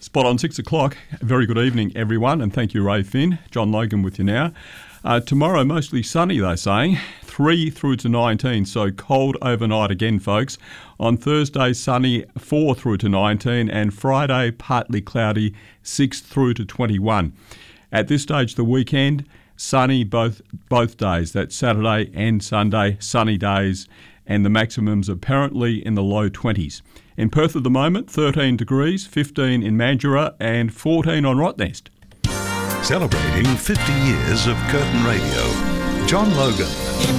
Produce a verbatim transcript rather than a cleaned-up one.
Spot on six o'clock. Very good evening, everyone, and thank you, Ray Finn. John Logan with you now. Uh, tomorrow, mostly sunny, they're saying. three through to nineteen, so cold overnight again, folks. On Thursday, sunny, four through to nineteen, and Friday, partly cloudy, six through to twenty-one. At this stage, the weekend, sunny both both days. That's Saturday and Sunday, sunny days, and the maximums apparently in the low twenties. In Perth at the moment, thirteen degrees, fifteen in Mandurah, and fourteen on Rottnest. Celebrating fifty years of Curtin Radio. John Logan.